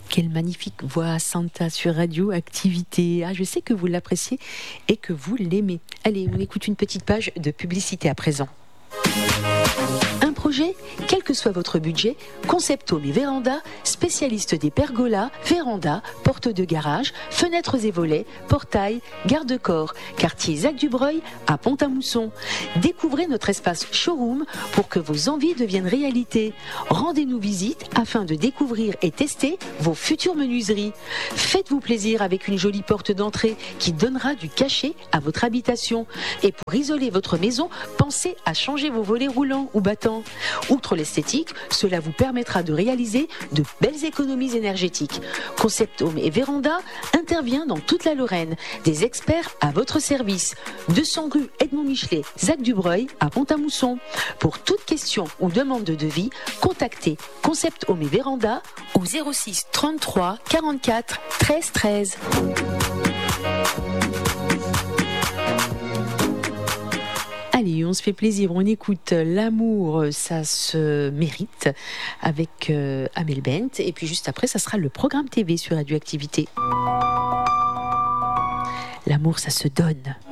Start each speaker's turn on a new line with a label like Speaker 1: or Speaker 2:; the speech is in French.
Speaker 1: Quelle magnifique voix, Santa, sur Radioactivité. Ah, je sais que vous l'appréciez et que vous l'aimez. Allez, on écoute une petite page de publicité à présent. Un projet, quel que soit votre budget, Concept Home et Véranda, spécialiste des pergolas, vérandas, portes de garage, fenêtres et volets, portails, garde-corps, quartier Zac-du-Breuil à Pont-à-Mousson. Découvrez notre espace showroom pour que vos envies deviennent réalité. Rendez-nous visite afin de découvrir et tester vos futures menuiseries. Faites-vous plaisir avec une jolie porte d'entrée qui donnera du cachet à votre habitation. Et pour isoler votre maison, pensez à changer vos volets roulants ou battants. Outre l'esthétique, cela vous permettra de réaliser de belles économies énergétiques. Concept Home et Véranda intervient dans toute la Lorraine. Des experts à votre service. 200 rue Edmond Michelet, Zac-du-Breuil à Pont-à-Mousson. Pour toute question ou demande de devis, contactez Concept Home et Véranda au 06 33 44 13 13. Allez, on se fait plaisir, on écoute L'amour, ça se mérite avec Amel Bent. Et puis juste après, ça sera le programme TV sur Radioactivité. L'amour, ça se donne.